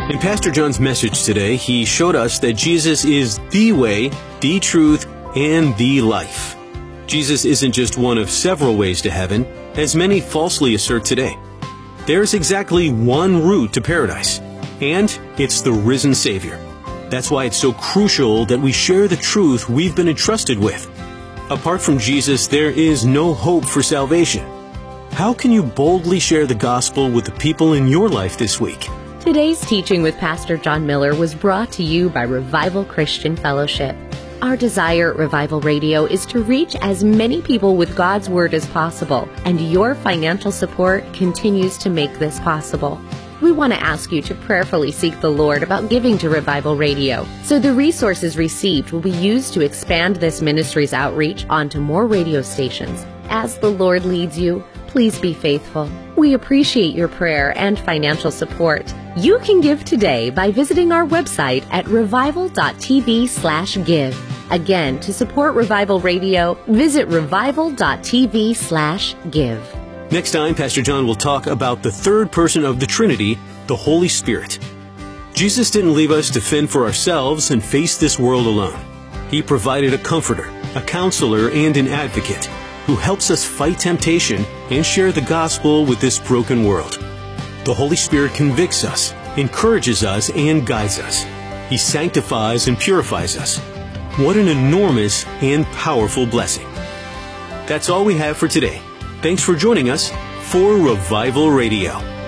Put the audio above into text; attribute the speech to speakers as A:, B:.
A: In Pastor John's message today, he showed us that Jesus is the way, the truth, and the life. Jesus isn't just one of several ways to heaven, as many falsely assert today. There's exactly one route to paradise, and it's the risen Savior. That's why it's so crucial that we share the truth we've been entrusted with. Apart from Jesus, there is no hope for salvation. How can you boldly share the gospel with the people in your life this week?
B: Today's teaching with Pastor John Miller was brought to you by Revival Christian Fellowship. Our desire at Revival Radio is to reach as many people with God's Word as possible, and your financial support continues to make this possible. We want to ask you to prayerfully seek the Lord about giving to Revival Radio, so the resources received will be used to expand this ministry's outreach onto more radio stations. As the Lord leads you, please be faithful. We appreciate your prayer and financial support. You can give today by visiting our website at revival.tv/give. Again, to support Revival Radio, visit revival.tv/give.
A: Next time, Pastor John will talk about the third person of the Trinity, the Holy Spirit. Jesus didn't leave us to fend for ourselves and face this world alone. He provided a comforter, a counselor, and an advocate who helps us fight temptation and share the gospel with this broken world. The Holy Spirit convicts us, encourages us, and guides us. He sanctifies and purifies us. What an enormous and powerful blessing. That's all we have for today. Thanks for joining us for Revival Radio.